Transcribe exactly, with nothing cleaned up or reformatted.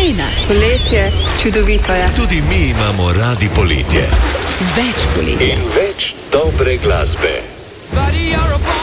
Nujna. Poletje, čudovito je. Tudi mi imamo radi poletje. Več poletja. In več dobre glasbe. Buddy, you're a